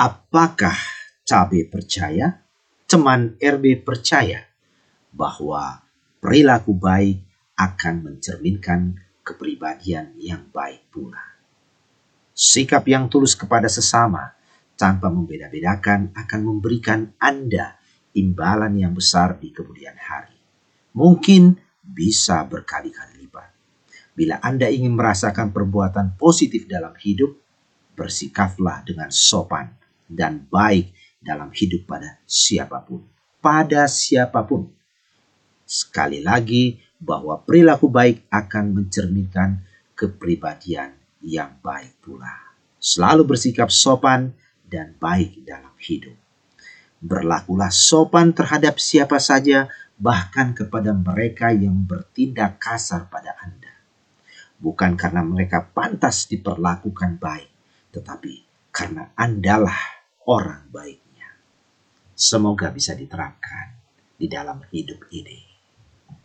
Apakah Cabe percaya, teman RB percaya bahwa perilaku baik akan mencerminkan kepribadian yang baik pula? Sikap yang tulus kepada sesama tanpa membeda-bedakan akan memberikan Anda imbalan yang besar di kemudian hari. Mungkin bisa berkali-kali lipat. Bila Anda ingin merasakan perbuatan positif dalam hidup, bersikaplah dengan sopan dan baik dalam hidup pada siapapun. Pada siapapun. Sekali lagi, bahwa perilaku baik akan mencerminkan kepribadian yang baik pula. Selalu bersikap sopan dan baik dalam hidup. Berlakulah sopan terhadap siapa saja, bahkan kepada mereka yang bertindak kasar pada Anda. Bukan karena mereka pantas diperlakukan baik, tetapi karena Andalah orang baiknya. Semoga bisa diterapkan di dalam hidup ini.